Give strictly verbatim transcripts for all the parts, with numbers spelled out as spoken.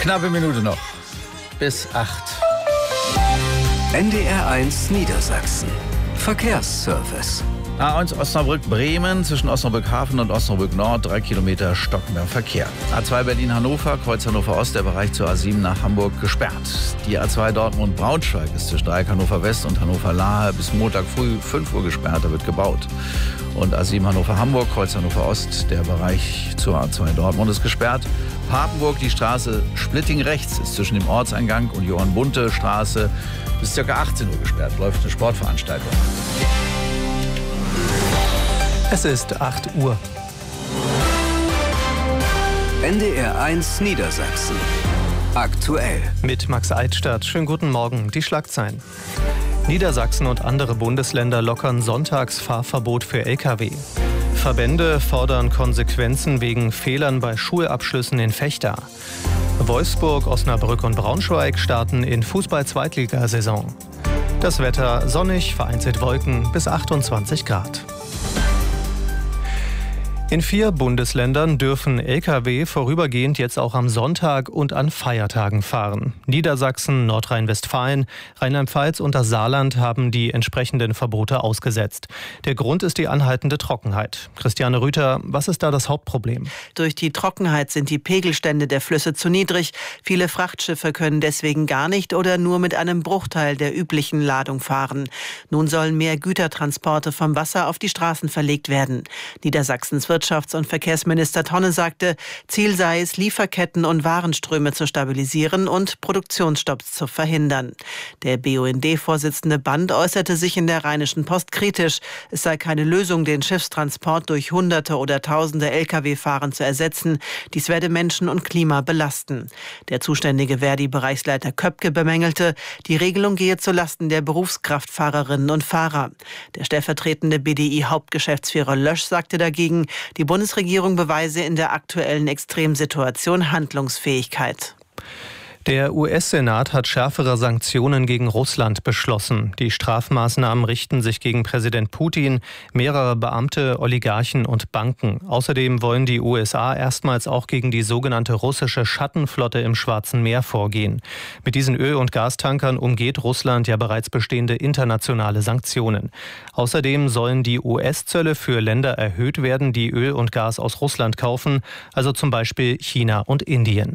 Knappe Minute noch. Bis acht. N D R eins Niedersachsen. Verkehrsservice. A eins Osnabrück-Bremen zwischen Osnabrück-Hafen und Osnabrück-Nord, drei Kilometer stockender Verkehr. A zwei Berlin-Hannover, Kreuz Hannover-Ost, der Bereich zur A sieben nach Hamburg gesperrt. Die A zwei Dortmund-Braunschweig ist zwischen Dreieck Hannover-West und Hannover-Lahe bis Montag früh fünf Uhr gesperrt, da wird gebaut. Und A sieben Hannover-Hamburg, Kreuz Hannover-Ost, der Bereich zur A zwei Dortmund ist gesperrt. Papenburg, die Straße Splitting rechts ist zwischen dem Ortseingang und Johann-Bunte-Straße bis ca. achtzehn Uhr gesperrt, läuft eine Sportveranstaltung. Es ist acht Uhr. N D R eins Niedersachsen. Aktuell. Mit Max Eidstadt. Schönen guten Morgen. Die Schlagzeilen. Niedersachsen und andere Bundesländer lockern Sonntagsfahrverbot für L K W. Verbände fordern Konsequenzen wegen Fehlern bei Schulabschlüssen in Vechta. Wolfsburg, Osnabrück und Braunschweig starten in Fußball-Zweitligasaison. Das Wetter sonnig, vereinzelt Wolken bis achtundzwanzig Grad. In vier Bundesländern dürfen L K W vorübergehend jetzt auch am Sonntag und an Feiertagen fahren. Niedersachsen, Nordrhein-Westfalen, Rheinland-Pfalz und das Saarland haben die entsprechenden Verbote ausgesetzt. Der Grund ist die anhaltende Trockenheit. Christiane Rüther, was ist da das Hauptproblem? Durch die Trockenheit sind die Pegelstände der Flüsse zu niedrig. Viele Frachtschiffe können deswegen gar nicht oder nur mit einem Bruchteil der üblichen Ladung fahren. Nun sollen mehr Gütertransporte vom Wasser auf die Straßen verlegt werden. Niedersachsens Wirtschafts- und Verkehrsminister Tonne sagte, Ziel sei es, Lieferketten und Warenströme zu stabilisieren und Produktionsstopps zu verhindern. Der B U N D-Vorsitzende Band äußerte sich in der Rheinischen Post kritisch. Es sei keine Lösung, den Schiffstransport durch Hunderte oder Tausende L K W-Fahren zu ersetzen. Dies werde Menschen und Klima belasten. Der zuständige Verdi-Bereichsleiter Köpke bemängelte, die Regelung gehe zulasten der Berufskraftfahrerinnen und Fahrer. Der stellvertretende B D I-Hauptgeschäftsführer Lösch sagte dagegen, die Bundesregierung beweise in der aktuellen Extremsituation Handlungsfähigkeit. Der U S-Senat hat schärfere Sanktionen gegen Russland beschlossen. Die Strafmaßnahmen richten sich gegen Präsident Putin, mehrere Beamte, Oligarchen und Banken. Außerdem wollen die U S A erstmals auch gegen die sogenannte russische Schattenflotte im Schwarzen Meer vorgehen. Mit diesen Öl- und Gastankern umgeht Russland ja bereits bestehende internationale Sanktionen. Außerdem sollen die U S-Zölle für Länder erhöht werden, die Öl und Gas aus Russland kaufen, also zum Beispiel China und Indien.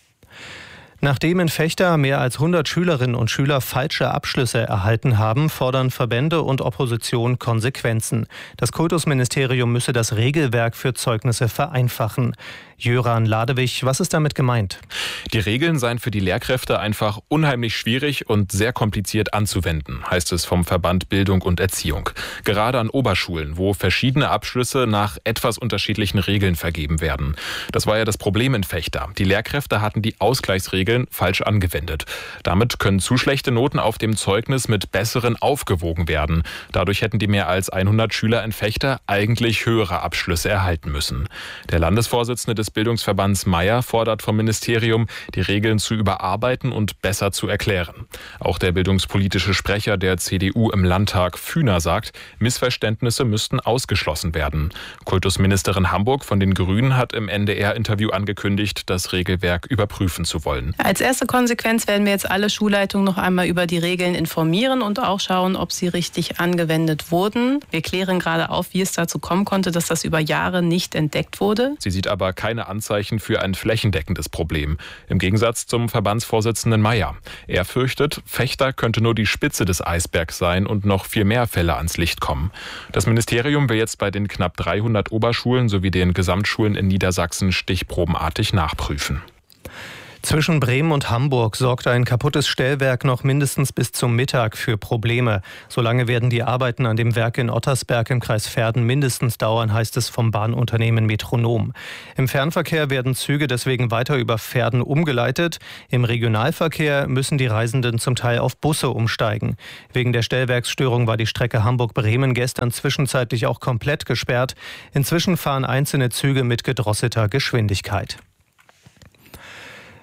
Nachdem in Vechta mehr als hundert Schülerinnen und Schüler falsche Abschlüsse erhalten haben, fordern Verbände und Opposition Konsequenzen. Das Kultusministerium müsse das Regelwerk für Zeugnisse vereinfachen. Jöran Ladewig, was ist damit gemeint? Die Regeln seien für die Lehrkräfte einfach unheimlich schwierig und sehr kompliziert anzuwenden, heißt es vom Verband Bildung und Erziehung. Gerade an Oberschulen, wo verschiedene Abschlüsse nach etwas unterschiedlichen Regeln vergeben werden. Das war ja das Problem in Vechta. Die Lehrkräfte hatten die Ausgleichsregeln falsch angewendet. Damit können zu schlechte Noten auf dem Zeugnis mit besseren aufgewogen werden. Dadurch hätten die mehr als hundert Schüler in Vechta eigentlich höhere Abschlüsse erhalten müssen. Der Landesvorsitzende des Bildungsverbands Meier fordert vom Ministerium, die Regeln zu überarbeiten und besser zu erklären. Auch der bildungspolitische Sprecher der C D U im Landtag, Fühner, sagt, Missverständnisse müssten ausgeschlossen werden. Kultusministerin Hamburg von den Grünen hat im N D R-Interview angekündigt, das Regelwerk überprüfen zu wollen. Als erste Konsequenz werden wir jetzt alle Schulleitungen noch einmal über die Regeln informieren und auch schauen, ob sie richtig angewendet wurden. Wir klären gerade auf, wie es dazu kommen konnte, dass das über Jahre nicht entdeckt wurde. Sie sieht aber keine Anzeichen für ein flächendeckendes Problem. Im Gegensatz zum Verbandsvorsitzenden Meier. Er fürchtet, Vechta könnte nur die Spitze des Eisbergs sein und noch viel mehr Fälle ans Licht kommen. Das Ministerium will jetzt bei den knapp dreihundert Oberschulen sowie den Gesamtschulen in Niedersachsen stichprobenartig nachprüfen. Zwischen Bremen und Hamburg sorgt ein kaputtes Stellwerk noch mindestens bis zum Mittag für Probleme. Solange werden die Arbeiten an dem Werk in Ottersberg im Kreis Verden mindestens dauern, heißt es vom Bahnunternehmen Metronom. Im Fernverkehr werden Züge deswegen weiter über Verden umgeleitet. Im Regionalverkehr müssen die Reisenden zum Teil auf Busse umsteigen. Wegen der Stellwerksstörung war die Strecke Hamburg-Bremen gestern zwischenzeitlich auch komplett gesperrt. Inzwischen fahren einzelne Züge mit gedrosselter Geschwindigkeit.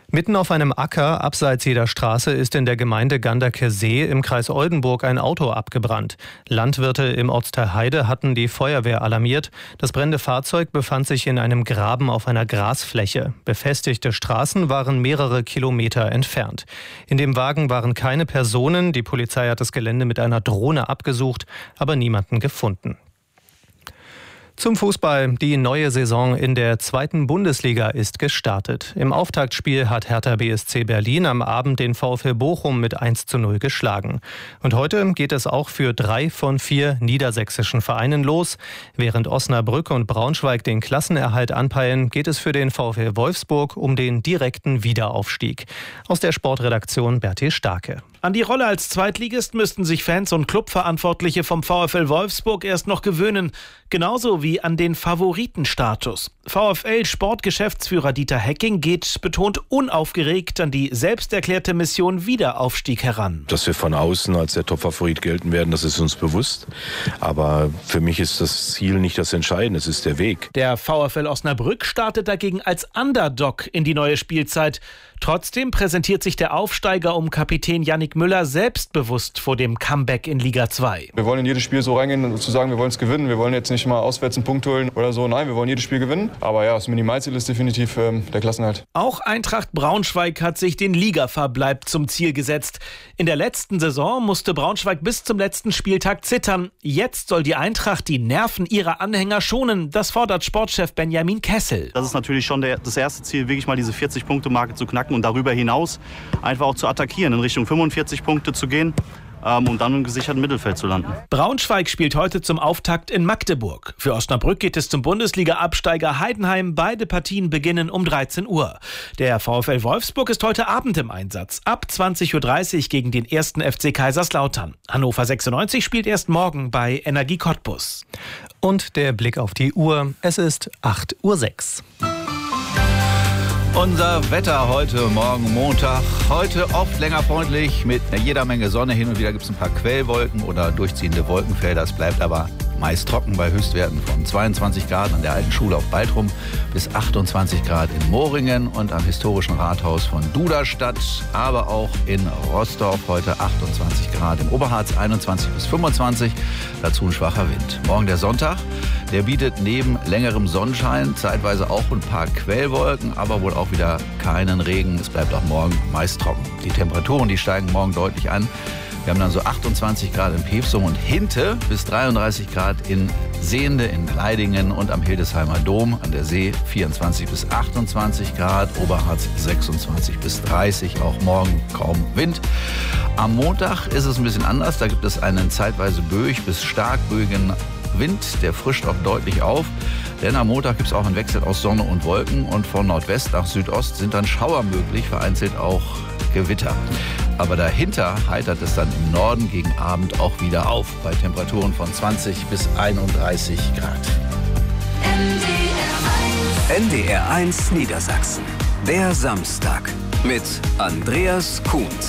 Mitten auf einem Acker, abseits jeder Straße, ist in der Gemeinde Ganderkesee im Kreis Oldenburg ein Auto abgebrannt. Landwirte im Ortsteil Heide hatten die Feuerwehr alarmiert. Das brennende Fahrzeug befand sich in einem Graben auf einer Grasfläche. Befestigte Straßen waren mehrere Kilometer entfernt. In dem Wagen waren keine Personen. Die Polizei hat das Gelände mit einer Drohne abgesucht, aber niemanden gefunden. Zum Fußball. Die neue Saison in der zweiten Bundesliga ist gestartet. Im Auftaktspiel hat Hertha B S C Berlin am Abend den VfL Bochum mit eins zu null geschlagen. Und heute geht es auch für drei von vier niedersächsischen Vereinen los. Während Osnabrück und Braunschweig den Klassenerhalt anpeilen, geht es für den VfL Wolfsburg um den direkten Wiederaufstieg. Aus der Sportredaktion Bertil Starke. An die Rolle als Zweitligist müssten sich Fans und Clubverantwortliche vom VfL Wolfsburg erst noch gewöhnen. Genauso wie an den Favoritenstatus. VfL-Sportgeschäftsführer Dieter Hecking geht betont unaufgeregt an die selbsterklärte Mission Wiederaufstieg heran. Dass wir von außen als der Top-Favorit gelten werden, das ist uns bewusst. Aber für mich ist das Ziel nicht das Entscheidende, es ist der Weg. Der VfL Osnabrück startet dagegen als Underdog in die neue Spielzeit. Trotzdem präsentiert sich der Aufsteiger um Kapitän Yannick Müller selbstbewusst vor dem Comeback in Liga zwei. Wir wollen in jedes Spiel so reingehen und zu sagen, wir wollen es gewinnen. Wir wollen jetzt nicht mal auswärts einen Punkt holen oder so. Nein, wir wollen jedes Spiel gewinnen. Aber ja, das Minimalziel ist definitiv ähm, der Klassenerhalt. Auch Eintracht Braunschweig hat sich den Ligaverbleib zum Ziel gesetzt. In der letzten Saison musste Braunschweig bis zum letzten Spieltag zittern. Jetzt soll die Eintracht die Nerven ihrer Anhänger schonen. Das fordert Sportchef Benjamin Kessel. Das ist natürlich schon der, das erste Ziel, wirklich mal diese vierzig-Punkte-Marke zu knacken und darüber hinaus einfach auch zu attackieren, in Richtung fünfundvierzig Punkte zu gehen, ähm, um dann im gesicherten Mittelfeld zu landen. Braunschweig spielt heute zum Auftakt in Magdeburg. Für Osnabrück geht es zum Bundesliga-Absteiger Heidenheim. Beide Partien beginnen um dreizehn Uhr. Der VfL Wolfsburg ist heute Abend im Einsatz. Ab zwanzig Uhr dreißig gegen den ersten F C Kaiserslautern. Hannover sechsundneunzig spielt erst morgen bei Energie Cottbus. Und der Blick auf die Uhr. Es ist acht Uhr sechs. Unser Wetter heute Morgen Montag. Heute oft länger freundlich mit jeder Menge Sonne. Hin und wieder gibt es ein paar Quellwolken oder durchziehende Wolkenfelder. Es bleibt aber meist trocken bei Höchstwerten von zweiundzwanzig Grad an der Alten Schule auf Baltrum bis achtundzwanzig Grad in Moringen und am historischen Rathaus von Duderstadt. Aber auch in Rostock heute achtundzwanzig Grad, im Oberharz einundzwanzig bis fünfundzwanzig. Dazu ein schwacher Wind. Morgen der Sonntag. Der bietet neben längerem Sonnenschein zeitweise auch ein paar Quellwolken, aber wohl auch wieder keinen Regen. Es bleibt auch morgen meist trocken. Die Temperaturen, die steigen morgen deutlich an. Wir haben dann so achtundzwanzig Grad in Pevsum und Hinte bis dreiunddreißig Grad in Sehnde, in Gleidingen und am Hildesheimer Dom an der See vierundzwanzig bis achtundzwanzig Grad, Oberharz sechsundzwanzig bis dreißig, auch morgen kaum Wind. Am Montag ist es ein bisschen anders, da gibt es einen zeitweise böig bis stark böigen Wind, der frischt auch deutlich auf. Denn am Montag gibt es auch einen Wechsel aus Sonne und Wolken und von Nordwest nach Südost sind dann Schauer möglich, vereinzelt auch Gewitter. Aber dahinter heitert es dann im Norden gegen Abend auch wieder auf, bei Temperaturen von zwanzig bis einunddreißig Grad. N D R eins Niedersachsen. Der Samstag mit Andreas Kuhnt.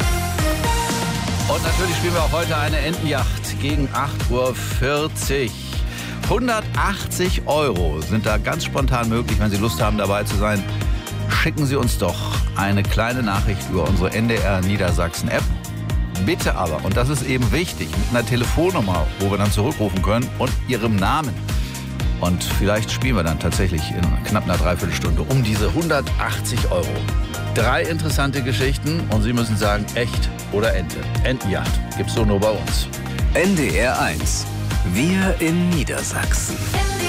Und natürlich spielen wir auch heute eine Entenjacht gegen acht Uhr vierzig. hundertachtzig Euro sind da ganz spontan möglich, wenn Sie Lust haben, dabei zu sein. Schicken Sie uns doch eine kleine Nachricht über unsere N D R Niedersachsen App. Bitte aber, und das ist eben wichtig, mit einer Telefonnummer, wo wir dann zurückrufen können und Ihrem Namen. Und vielleicht spielen wir dann tatsächlich in knapp einer Dreiviertelstunde um diese hundertachtzig Euro. Drei interessante Geschichten und Sie müssen sagen, echt oder Ente. Entenjacht gibt's so nur bei uns. N D R eins. Wir in Niedersachsen.